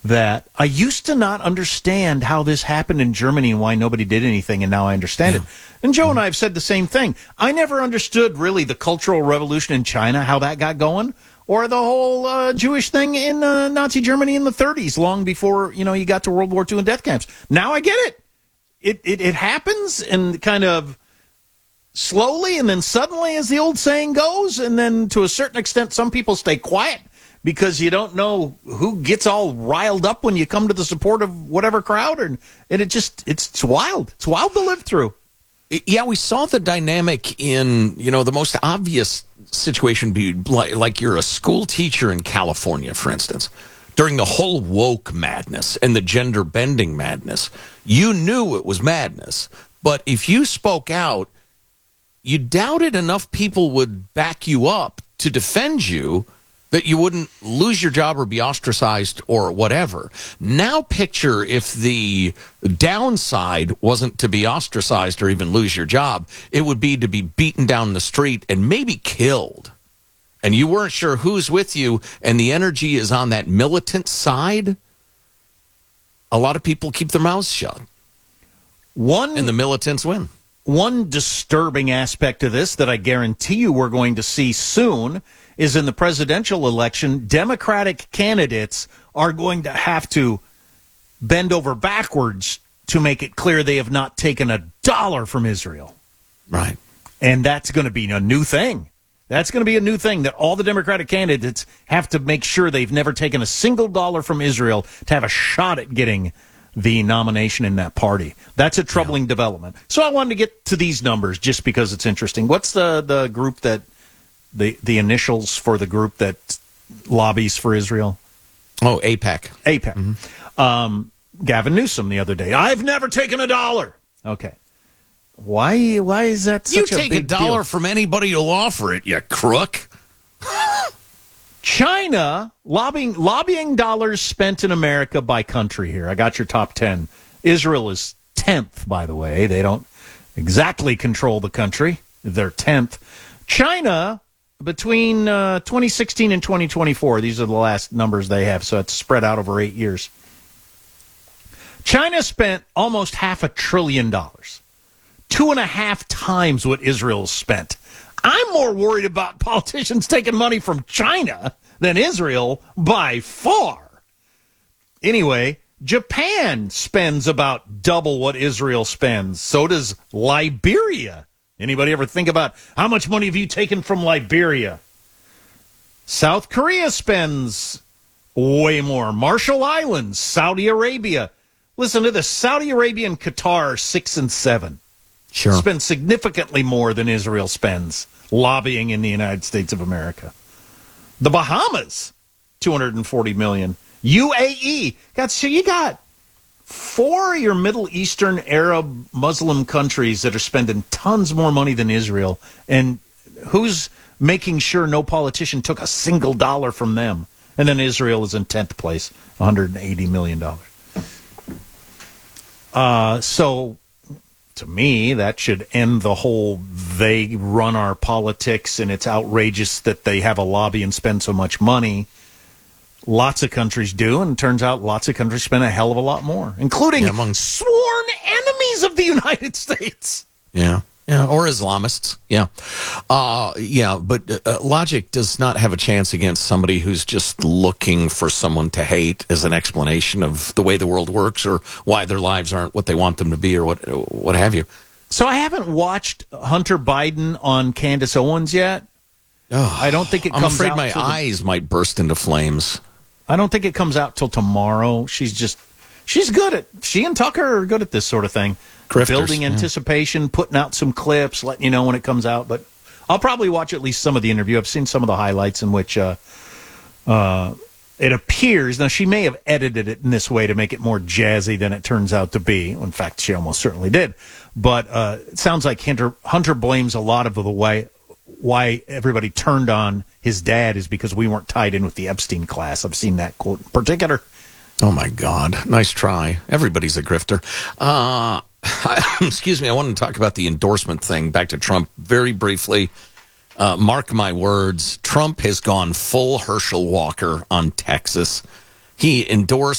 that I used to not understand how this happened in Germany and why nobody did anything, and now I understand it. And Joe and I have said the same thing. I never understood really the Cultural Revolution in China, how that got going, or the whole Jewish thing in Nazi Germany in the 30s, long before, you got to World War II and death camps. Now I get it. It happens and kind of slowly and then suddenly, as the old saying goes, and then to a certain extent some people stay quiet because you don't know who gets all riled up when you come to the support of whatever crowd, and it's wild. It's wild to live through. Yeah, we saw the dynamic in, the most obvious situation be like you're a school teacher in California, for instance. During the whole woke madness and the gender bending madness, you knew it was madness. But if you spoke out, you doubted enough people would back you up to defend you that you wouldn't lose your job or be ostracized or whatever. Now picture if the downside wasn't to be ostracized or even lose your job. It would be to be beaten down the street and maybe killed. And you weren't sure who's with you, and the energy is on that militant side. A lot of people keep their mouths shut. And the militants win. One disturbing aspect of this that I guarantee you we're going to see soon is in the presidential election, Democratic candidates are going to have to bend over backwards to make it clear they have not taken a dollar from Israel. Right. And that's going to be a new thing. That's going to be a new thing, that all the Democratic candidates have to make sure they've never taken a single dollar from Israel to have a shot at getting the nomination in that party. That's a troubling development. So I wanted to get to these numbers just because it's interesting. What's the group that, the initials for the group that lobbies for Israel? Oh, AIPAC. AIPAC. Mm-hmm. Gavin Newsom the other day. I've never taken a dollar. Okay. Why is that such a big deal? You take a dollar from anybody who'll offer it, you crook. China, lobbying dollars spent in America by country here. I got your top 10. Israel is 10th, by the way. They don't exactly control the country. They're 10th. China, between 2016 and 2024, these are the last numbers they have, so it's spread out over 8 years. China spent almost $500 billion, 2.5 times what Israel spent. I'm more worried about politicians taking money from China than Israel by far. Anyway, Japan spends about double what Israel spends. So does Liberia. Anybody ever think about how much money have you taken from Liberia? South Korea spends way more. Marshall Islands, Saudi Arabia. Listen to this. Saudi Arabia and Qatar are 6 and 7. Sure. Spend significantly more than Israel spends lobbying in the United States of America. The Bahamas, $240 million. UAE, so you got 4 of your Middle Eastern Arab Muslim countries that are spending tons more money than Israel. And who's making sure no politician took a single dollar from them? And then Israel is in 10th place, $180 million. So to me, that should end the whole they run our politics and it's outrageous that they have a lobby and spend so much money. Lots of countries do, and it turns out lots of countries spend a hell of a lot more, including among sworn enemies of the United States. Yeah, or Islamists. But logic does not have a chance against somebody who's just looking for someone to hate as an explanation of the way the world works or why their lives aren't what they want them to be or what have you. So I haven't watched Hunter Biden on Candace Owens yet. Oh, I don't think it comes out. I'm afraid my eyes might burst into flames. I don't think it comes out till tomorrow. She's good at, she and Tucker are good at this sort of thing. Grifters, building anticipation, putting out some clips, letting you know when it comes out. But I'll probably watch at least some of the interview. I've seen some of the highlights in which it appears, now she may have edited it in this way to make it more jazzy than it turns out to be. In fact, she almost certainly did. But it sounds like Hunter blames a lot of the way why everybody turned on his dad is because we weren't tied in with the Epstein class. I've seen that quote in particular. Oh, my God. Nice try. Everybody's a grifter. Excuse me. I wanted to talk about the endorsement thing. Back to Trump very briefly. Mark my words. Trump has gone full Herschel Walker on Texas. He endorsed